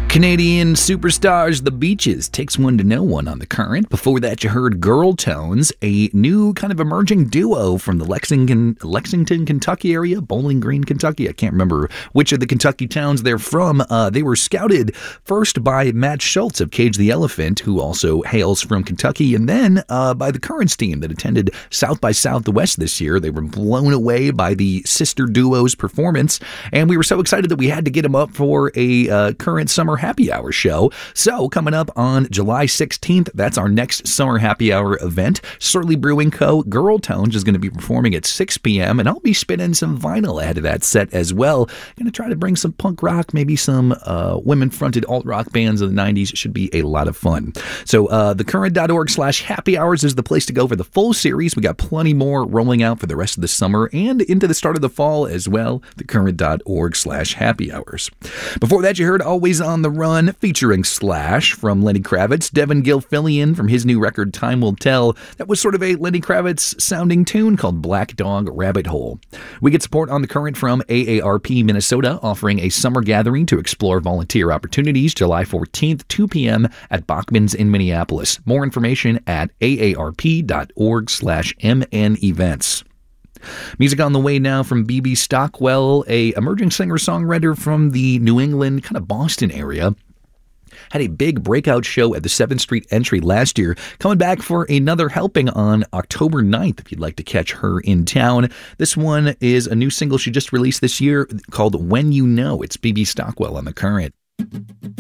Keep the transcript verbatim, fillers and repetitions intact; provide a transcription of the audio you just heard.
Canadian superstars The Beaches takes one to know one on the Current. Before that, you heard Girl Tones, a new kind of emerging duo from the Lexington, Lexington, Kentucky area, Bowling Green, Kentucky. I can't remember which of the Kentucky towns they're from. Uh, they were scouted first by Matt Schultz of Cage the Elephant, who also hails from Kentucky, and then uh, by the Currents team that attended South by Southwest this year. They were blown away by the sister duo's performance, and we were so excited that we had to get them up for a uh, Current Summer Happy Hour show. So coming up on July sixteenth, that's our next Summer Happy Hour event. Surly Brewing Co. Girl Tones is going to be performing at six p.m. and I'll be spinning some vinyl ahead of that set as well. Going to try to bring some punk rock, maybe some uh, women-fronted alt-rock bands of the nineties. It should be a lot of fun. So uh, thecurrent.org slash happy hours is the place to go for the full series. We got plenty more rolling out for the rest of the summer and into the start of the fall as well. thecurrent.org slash happy hours. Before that, you heard Always on the Run featuring Slash from Lenny Kravitz, Devin Gilfillian from his new record Time Will Tell. That was sort of a Lenny Kravitz sounding tune called Black Dog Rabbit Hole. We get support on the Current from A A R P Minnesota, offering a summer gathering to explore volunteer opportunities July fourteenth, two p.m. at Bachman's in Minneapolis. More information at aarp.org slash mn events. Music on the way now from B B Stockwell, a emerging singer-songwriter from the New England, kind of Boston area. Had a big breakout show at the seventh Street Entry last year, coming back for another helping on October ninth, if you'd like to catch her in town. This one is a new single she just released this year called When You Know. It's B B Stockwell on the Current.